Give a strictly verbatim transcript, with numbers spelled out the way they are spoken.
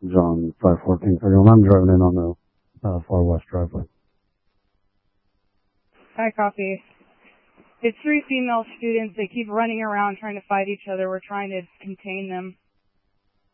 John five fourteen thirty-one. I'm driving in on the uh, far west driveway. Hi, copy. It's three female students. They keep running around trying to fight each other. We're trying to contain them.